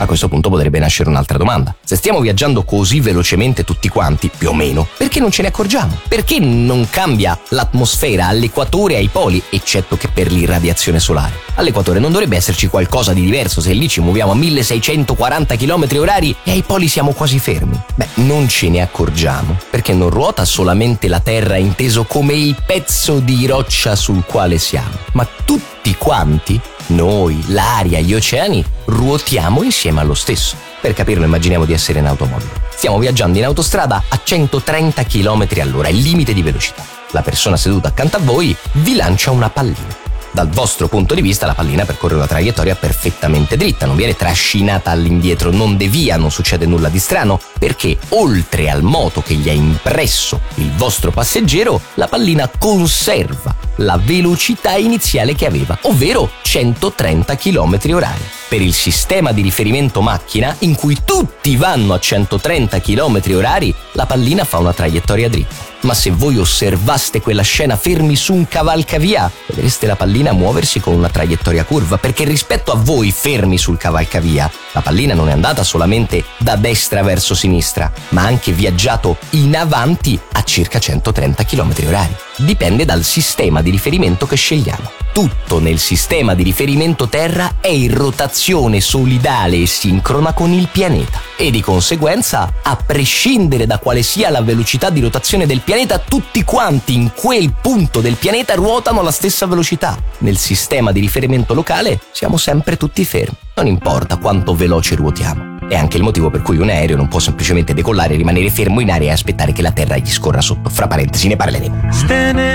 A questo punto potrebbe nascere un'altra domanda. Se stiamo viaggiando così velocemente tutti quanti, più o meno, perché non ce ne accorgiamo? Perché non cambia l'atmosfera all'equatore e ai poli, eccetto che per l'irradiazione solare? All'equatore non dovrebbe esserci qualcosa di diverso se lì ci muoviamo a 1640 km/h e ai poli siamo quasi fermi? Beh, non ce ne accorgiamo, perché non ruota solamente la Terra inteso come il pezzo di roccia sul quale siamo, ma tutti quanti, noi, l'aria, gli oceani, ruotiamo insieme allo stesso. Per capirlo immaginiamo di essere in automobile. Stiamo viaggiando in autostrada a 130 km/h, il limite di velocità. La persona seduta accanto a voi vi lancia una pallina. Dal vostro punto di vista la pallina percorre una traiettoria perfettamente dritta, non viene trascinata all'indietro, non devia, non succede nulla di strano, perché oltre al moto che gli ha impresso il vostro passeggero, la pallina conserva la velocità iniziale che aveva, ovvero 130 km/h. Per il sistema di riferimento macchina, in cui tutti vanno a 130 km/h, la pallina fa una traiettoria dritta. Ma se voi osservaste quella scena fermi su un cavalcavia, vedreste la pallina muoversi con una traiettoria curva, perché rispetto a voi fermi sul cavalcavia, la pallina non è andata solamente da destra verso sinistra, ma ha anche viaggiato in avanti a circa 130 km/h. Dipende dal sistema di riferimento che scegliamo. Tutto nel sistema di riferimento Terra è in rotazione solidale e sincrona con il pianeta e di conseguenza, a prescindere da quale sia la velocità di rotazione del pianeta, tutti quanti in quel punto del pianeta ruotano alla stessa velocità. Nel sistema di riferimento locale siamo sempre tutti fermi, non importa quanto veloce ruotiamo. È anche il motivo per cui un aereo non può semplicemente decollare e rimanere fermo in aria e aspettare che la Terra gli scorra sotto. Fra parentesi, ne parleremo.